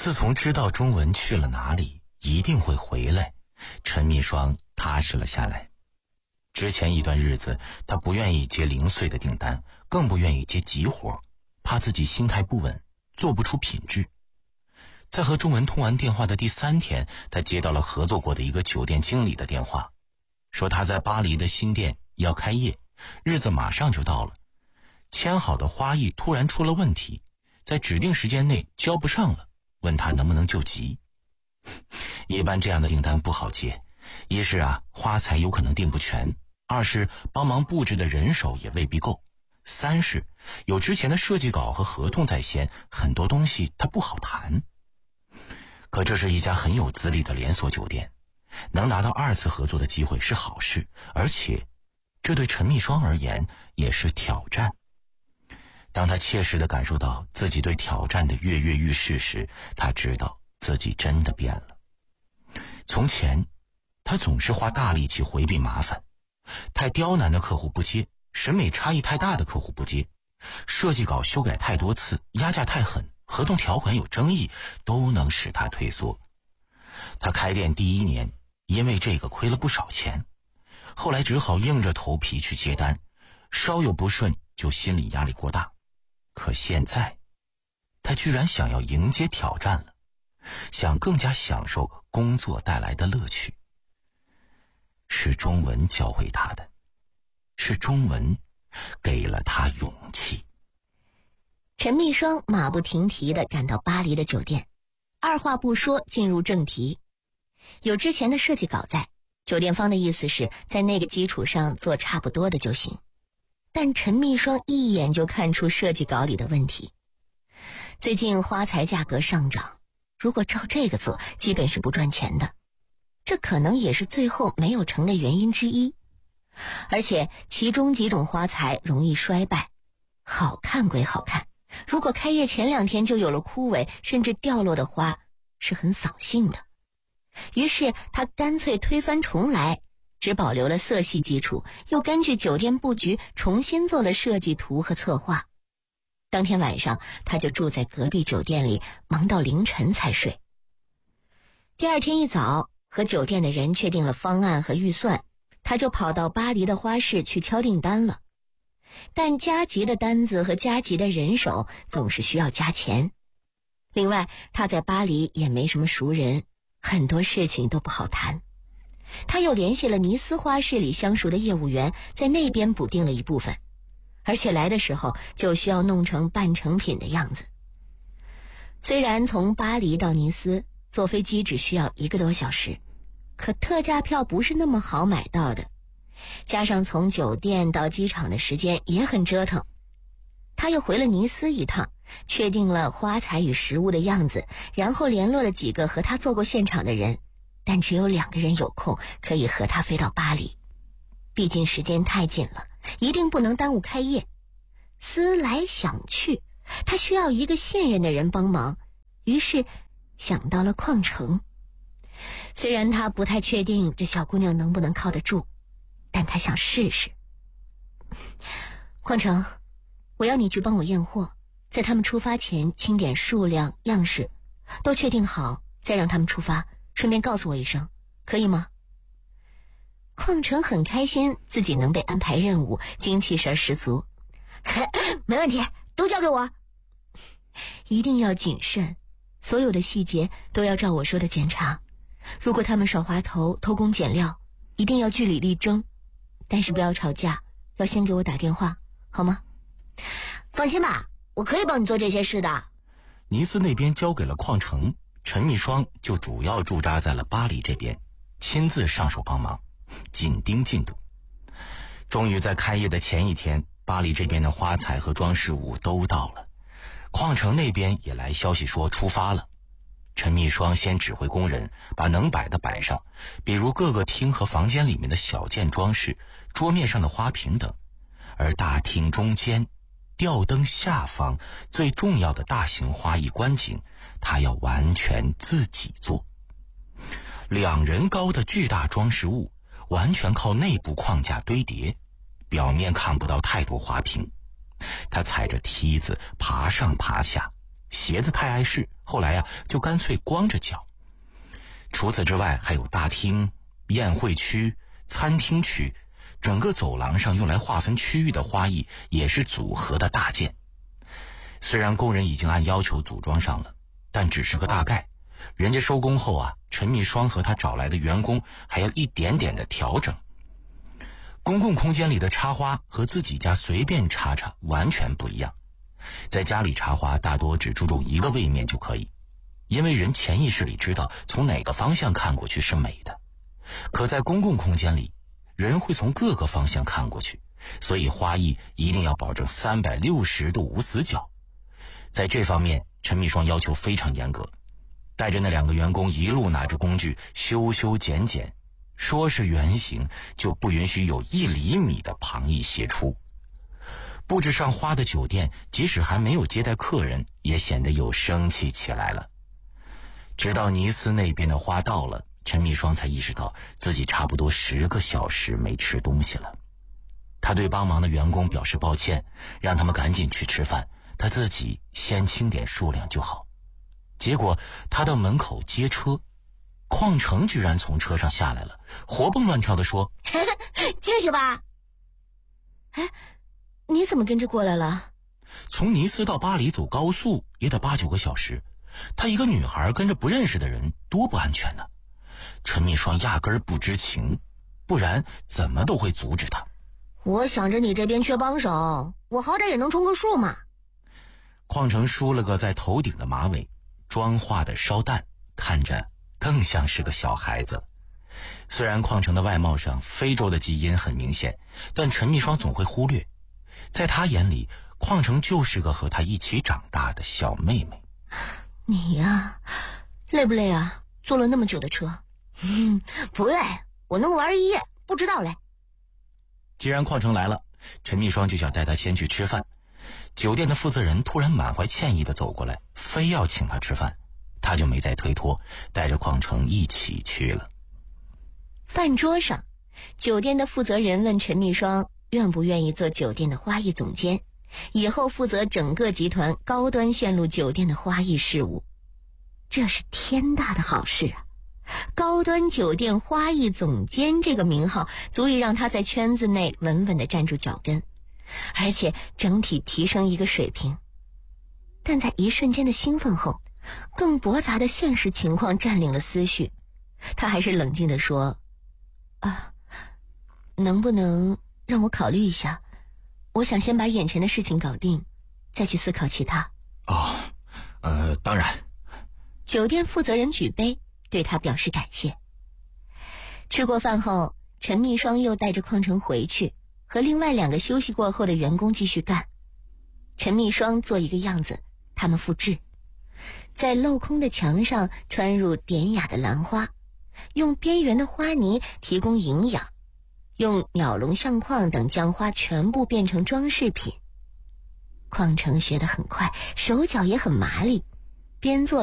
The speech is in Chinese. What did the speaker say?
自从知道钟文去了哪里，一定会回来，陈密霜踏实了下来。之前一段日子，他不愿意接零碎的订单，更不愿意接急活，怕自己心态不稳，做不出品质。在和钟文通完电话的第3天，他接到了合作过的一个酒店经理的电话，说他在巴黎的新店要开业，日子马上就到了。签好的花艺突然出了问题，在指定时间内交不上了，问他能不能救急。一般这样的订单不好接，一是花材有可能订不全，二是帮忙布置的人手也未必够，三是有之前的设计稿和合同在先，很多东西他不好谈。可这是一家很有资历的连锁酒店，能拿到2次合作的机会是好事，而且这对陈密霜而言也是挑战。当他切实地感受到自己对挑战的跃跃欲试时，他知道自己真的变了。从前他总是花大力气回避麻烦，太刁难的客户不接，审美差异太大的客户不接，设计稿修改太多次，压价太狠，合同条款有争议，都能使他退缩。他开店第1年因为这个亏了不少钱，后来只好硬着头皮去接单，稍有不顺就心理压力过大。可现在他居然想要迎接挑战了，想更加享受工作带来的乐趣。是钟文教会他的，是钟文给了他勇气。 陈密霜马不停蹄地赶到巴黎的酒店，二话不说进入正题。有之前的设计稿在，酒店方的意思是在那个基础上做差不多的就行。但陈密霜一眼就看出设计稿里的问题。最近花材价格上涨，如果照这个做，基本是不赚钱的。这可能也是最后没有成的原因之一。而且其中几种花材容易衰败，好看归好看，如果开业前2天就有了枯萎甚至掉落的花，是很扫兴的。于是他干脆推翻重来，只保留了色系基础，又根据酒店布局重新做了设计图和策划。当天晚上他就住在隔壁酒店里，忙到凌晨才睡。第2天一早，和酒店的人确定了方案和预算，他就跑到巴黎的花市去敲订单了。但加急的单子和加急的人手总是需要加钱。另外他在巴黎也没什么熟人，很多事情都不好谈。他又联系了尼斯花市里相熟的业务员，在那边补订了一部分，而且来的时候就需要弄成半成品的样子。虽然从巴黎到尼斯坐飞机只需要1个多小时，可特价票不是那么好买到的，加上从酒店到机场的时间也很折腾。他又回了尼斯一趟，确定了花材与实物的样子，然后联络了几个和他做过现场的人，但只有2个人有空可以和他飞到巴黎。毕竟时间太紧了，一定不能耽误开业。思来想去，他需要一个信任的人帮忙，于是想到了邝成。虽然他不太确定这小姑娘能不能靠得住，但他想试试。邝成，我要你去帮我验货，在他们出发前清点数量样式，都确定好再让他们出发，顺便告诉我一声，可以吗？邝成很开心自己能被安排任务，精气神十足。没问题，都交给我。一定要谨慎，所有的细节都要照我说的检查。如果他们耍滑头、偷工减料，一定要据理力争，但是不要吵架，要先给我打电话，好吗？放心吧，我可以帮你做这些事的。 尼斯那边交给了邝成，陈密霜就主要驻扎在了巴黎这边，亲自上手帮忙，紧盯进度。终于在开业的前1天，巴黎这边的花材和装饰物都到了，邝成那边也来消息说出发了。陈密霜先指挥工人把能摆的摆上，比如各个厅和房间里面的小件装饰，桌面上的花瓶等，而大厅中间吊灯下方最重要的大型花艺观景，他要完全自己做。2人高的巨大装饰物完全靠内部框架堆叠，表面看不到太多花瓶。他踩着梯子爬上爬下， 鞋子太碍事，后来就干脆光着脚。除此之外，还有大厅、宴会区、餐厅区，整个走廊上用来划分区域的花艺也是组合的大件。虽然工人已经按要求组装上了，但只是个大概。人家收工后陈密双和他找来的员工还要一点点的调整。公共空间里的插花和自己家随便插插完全不一样。在家里插花大多只注重一个位面就可以，因为人潜意识里知道从哪个方向看过去是美的。可在公共空间里，人会从各个方向看过去，所以花艺一定要保证360度无死角。在这方面，陈密双要求非常严格，带着那2个员工一路拿着工具修修剪剪，说是圆形就不允许有1厘米的旁逸斜出。布置上花的酒店即使还没有接待客人，也显得有生气起来了。直到尼斯那边的花到了，陈密双才意识到自己差不多10个小时没吃东西了。他对帮忙的员工表示抱歉，让他们赶紧去吃饭，他自己先清点数量就好。结果他到门口接车，邝成居然从车上下来了，活蹦乱跳地说： 惊喜吧？哎，你怎么跟着过来了？ 从尼斯到巴黎走高速也得8、9个小时，她一个女孩跟着不认识的人多不安全呢。陈密双压根儿不知情，不然怎么都会阻止她。 我想着你这边缺帮手，我好歹也能充个数嘛。 邝成梳了个在头顶的马尾，妆化的稍淡，看着更像是个小孩子。虽然邝成的外貌上非洲的基因很明显，但陈密双总会忽略，在他眼里，邝成就是个和他一起长大的小妹妹。 你呀，累不累啊？坐了那么久的车？不累，我能玩1夜，不知道累。 既然邝成来了，陈密双就想带他先去吃饭。酒店的负责人突然满怀歉意地走过来，非要请他吃饭，他就没再推脱，带着邝成一起去了。 饭桌上，酒店的负责人问陈密双愿不愿意做酒店的花艺总监，以后负责整个集团高端线路酒店的花艺事务。这是天大的好事啊！高端酒店花艺总监这个名号足以让他在圈子内稳稳地站住脚跟，而且整体提升一个水平。但在一瞬间的兴奋后，更驳杂的现实情况占领了思绪，他还是冷静地说：能不能让我考虑一下？我想先把眼前的事情搞定，再去思考其他。 当然。 酒店负责人举杯，对他表示感谢。吃过饭后，陈密双又带着邝成回去，和另外2个休息过后的员工继续干。陈密双做一个样子，他们复制。在镂空的墙上穿入典雅的兰花，用边缘的花泥提供营养，用鸟笼相框等将花全部变成装饰品。邝成学得很快，手脚也很麻利，边做